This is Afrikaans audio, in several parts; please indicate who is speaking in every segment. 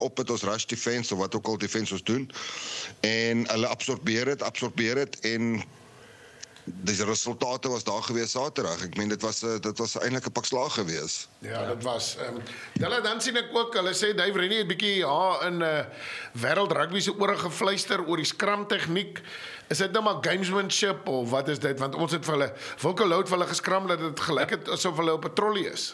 Speaker 1: op met ons rush defense, of wat ook al defense ons doen, en hulle absorbeer het, en die resultate was daar gewees Saterdag. Ek meen, dit was eintlik 'n pak slaag gewees.
Speaker 2: Ja, dit was. Dan sien ek ook, hulle sê Dave Rennie het bietjie in wêreld rugby se ore gefluister oor die scrum tegniek. Is dit nou maar gamesmanship of wat is dit? Want ons het vir hulle Volker vir hulle geskram dat dit gelyk het asof hulle op 'n trollie is.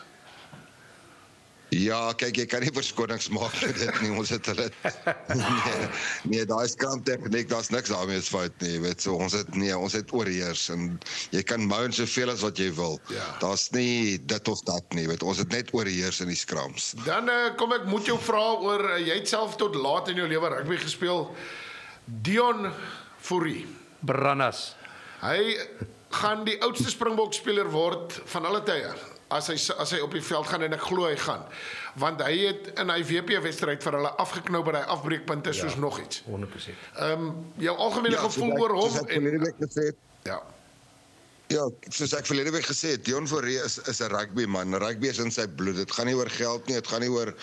Speaker 1: Ja, kyk, jy kan nie verskonings maak vir dit nie, ons het hulle, nee, daar is kramptechniek, daar is niks daarmee is fout nie, weet so, ons het oorheers, en jy kan mou soveel as wat jy wil, daar is nie dit of dat nie, weet, ons het net oorheers in die skrams.
Speaker 2: Dan kom ek moet jou vra oor, jy het self tot laat in jou lewe rugby gespeel, Dion Fourie.
Speaker 3: Brannas.
Speaker 2: Hy gaan die oudste Springbok speler word van alle tye. As hy op die veld gaan, en ek glo hy gaan. Want hy het in hy WP-wedstryd vir hulle afgeknou by die afbreekpunte soos nog iets.
Speaker 3: 100%.
Speaker 2: Jou algemene gevoel oor hom
Speaker 1: Ja, soos ek verlede week gesê het, Dion Fourie is 'n rugbyman. Rugby is in sy bloed. Dit gaan nie oor geld nie, dit gaan nie oor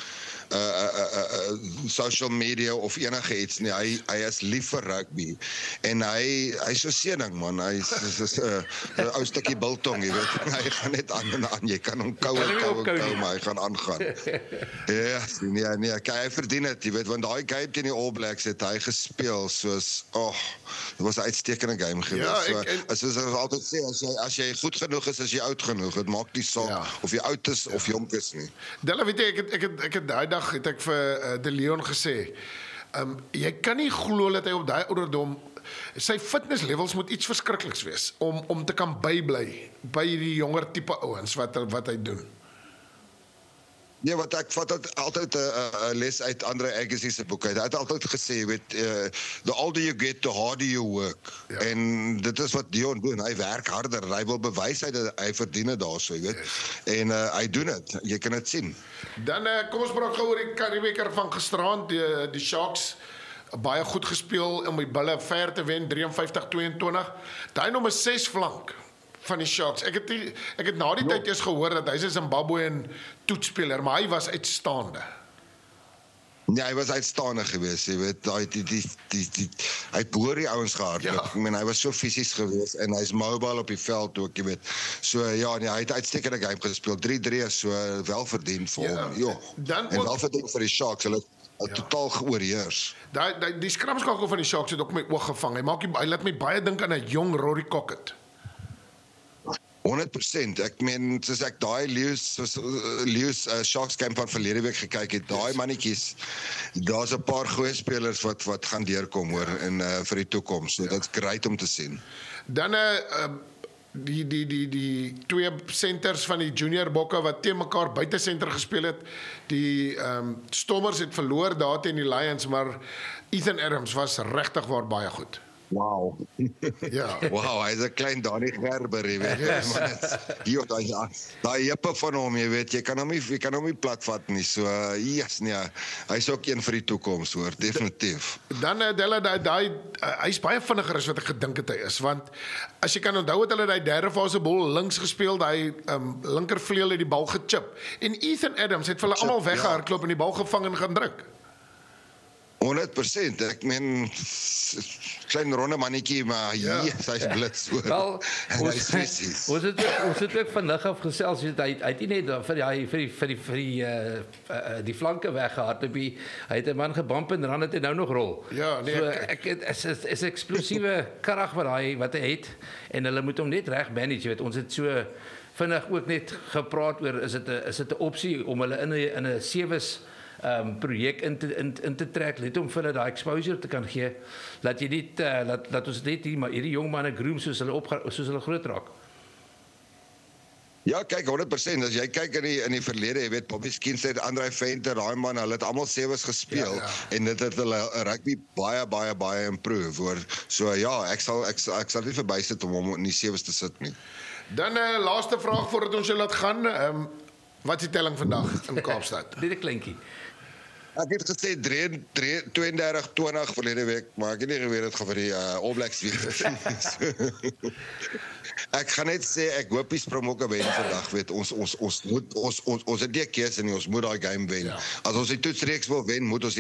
Speaker 1: social media of enige iets nie. Hy is lief vir rugby. En hy is so sening, man. Hy is 'n ou stukkie biltong, jy weet. Hy gaan net aan en aan. Jy kan hom kou, maar hy gaan aangaan. Ja, nee, hy verdien dit, jy weet, want daai game teen die All Blacks het hy gespeel soos, dit was 'n uitstekende game geweest. Ja, soos ek altyd sê, as jy goed genoeg is, as jy oud genoeg, dit maak nie saak of jy oud is of jonk is nie.
Speaker 2: Della, weet jy, ek het daai dag het ek vir De Leon gesê, jy kan nie glo dat hy op daai ouderdom, sy fitness levels moet iets verskrikliks wees, om te kan bybly by die jonger tipe ouens wat hy doen.
Speaker 1: Nee, wat ek vat altyd 'n les uit Andre Agassi se boek uit. Hy het altyd gesê, jy weet, the older you get, the harder you work. Ja. En dit is wat Dion doen. Hy werk harder. Hy wil bewys hy verdien dit daarso, jy weet. Yes. En hy doen dit. Jy kan dit sien.
Speaker 2: Dan kom ons praat gou oor die Karibeker van gisteraand, die Sharks baie goed gespeel om die bulle ver te wen, 53-22. Daai nommer 6 flank van die Sharks. Ek het na die tyd eers gehoor dat hy is 'n Zimbabwean toetspeler, maar hy was uitstaande.
Speaker 1: Ja, hy was uitstaande geweest, jy weet, hy het behoor die ouens gehardloop. Ja. Ek meen, hy was so fisies geweest en hy's mobile op die veld ook, jy weet. So ja, nee, hy het uitstekende game gespeel. 3-3 is so wel verdien vir hom. Ja. En wel verdien vir die Sharks. Hulle totaal geoorheers.
Speaker 2: Die skramskakel van die Sharks het ook my oog gevang. Hy laat my baie dink aan 'n jong Rory Cockett.
Speaker 1: 100%. Ek meen, soos ek daai Lions Sharks game van verlede week gekyk het, daai mannetjies, daar's 'n paar goeie spelers wat gaan deurkom hoor en vir die toekoms. So dit's great om te sien.
Speaker 2: Dan die twee centers van die junior bokke wat teen mekaar buite center gespeel het. Die Stormers het verloor daar teen die Lions, maar Ethan Adams was regtig waar baie goed.
Speaker 1: Wow. Ja. Wow, hy is 'n klein Danny Gerber, jy weet. Yes. Daai heupe van hom, jy weet, jy kan hom nie platvat nie. So, hy's ook een vir die toekoms, hoor, definitief.
Speaker 2: Dan hy's baie vinniger as wat ek gedink het hy is, want as jy kan onthou het hulle daai derde fase bal links gespeel, daai linkervleuel het die bal gechip. En Ethan Adams het vir hulle almal weggehardloop en die bal gevang en gaan druk.
Speaker 1: 100%, ek meen, klein ronde mannetjie, maar hy's blits hoor.
Speaker 3: Wel, ons het ook vandag af gesels, hy het nie net vir die flanke weggehardloop, hy het 'n man gebump en dan het hy nou nog rol.
Speaker 2: Ja, nee,
Speaker 3: so ek is explosiewe krag wat hy het, en hulle moet hom net reg manage, weet, ons het so vinnig ook net gepraat oor, is dit 'n opsie om hulle in 'n sewes projek in te trek, net om vir hulle daai exposure te kan gee, dat jy nie dat ons net hierdie jong manne groom soos hulle groot raak.
Speaker 1: Ja, kyk, 100%, as jy kyk in die verlede, jy weet, Bobby Skinner, Andre Venter, daai man, hulle het almal sewes gespeel, en dit het hulle rugby baie improve, hoor. So ja, ek sal nie verbysit om hom in die sewes te sit nie.
Speaker 2: Dan laaste vraag voordat ons jou laat gaan, wat is die telling vandag in Kaapstad?
Speaker 3: Dit 'n kleintjie.
Speaker 1: Ek het gesê 32-20 verlede week, maar ek het nie geweet dit gaan vir die All Blacks wees. Ek gaan net sê, ek hoop die Springbokke wen vandag, weet, ons het nie 'n keuse nie, ons moet daai game wen. As ons die toetsreeks wil wen, moet ons